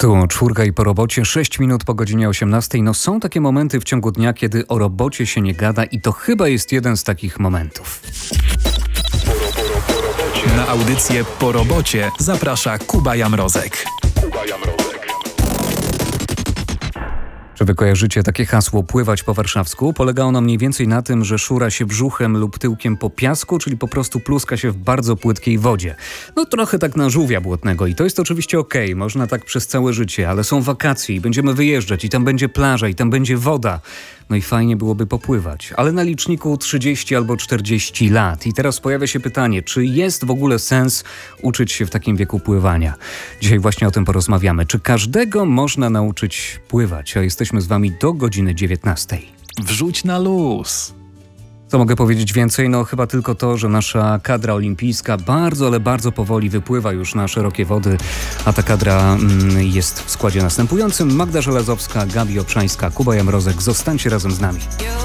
Tu 4 i po robocie, 6 minut po godzinie 18. No są takie momenty w ciągu dnia, kiedy o robocie się nie gada i to chyba jest jeden z takich momentów. Na audycję Po robocie zaprasza Kuba Jamrozek. Czy wy kojarzycie takie hasło pływać po warszawsku? Polega ono mniej więcej na tym, że szura się brzuchem lub tyłkiem po piasku, czyli po prostu pluska się w bardzo płytkiej wodzie. No trochę tak na żółwia błotnego i to jest oczywiście okej, można tak przez całe życie, ale są wakacje i będziemy wyjeżdżać i tam będzie plaża i tam będzie woda. No i fajnie byłoby popływać, ale na liczniku 30 albo 40 lat. I teraz pojawia się pytanie, czy jest w ogóle sens uczyć się w takim wieku pływania? Dzisiaj właśnie o tym porozmawiamy. Czy każdego można nauczyć pływać? A jesteśmy z wami do godziny 19. Wrzuć na luz. Co mogę powiedzieć więcej? No chyba tylko to, że nasza kadra olimpijska bardzo, ale bardzo powoli wypływa już na szerokie wody, a ta kadra jest w składzie następującym: Magda Żelazowska, Gabi Obszańska, Kuba Jamrozek. Zostańcie razem z nami.